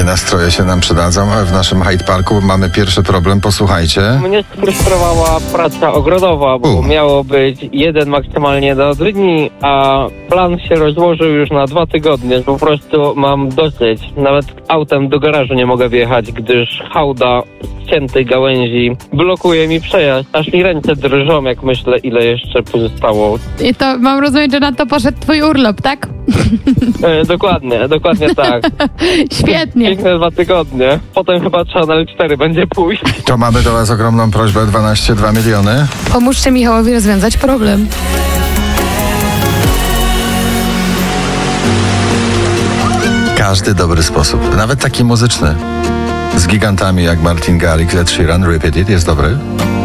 Takie nastroje się nam przydadzą, ale w naszym Hyde Parku mamy pierwszy problem, posłuchajcie. Mnie sfrustrowała praca ogrodowa, bo miało być 1, maksymalnie 2 dni, a plan się rozłożył już na 2 tygodnie. Po prostu mam dosyć. Nawet autem do garażu nie mogę wjechać, gdyż hałda ściętej gałęzi blokuje mi przejazd. Aż mi ręce drżą, jak myślę, ile jeszcze pozostało. I to mam rozumieć, że na to poszedł twój urlop, tak? Dokładnie tak. Świetnie. Piękne 2 tygodnie. Potem chyba trzeba na L4 będzie pójść. To mamy do was ogromną prośbę, 12 miliony. Pomóżcie Michałowi rozwiązać problem. Każdy dobry sposób, nawet taki muzyczny, z gigantami jak Martin Garrix, Ed Sheeran, Repeat It, jest dobry.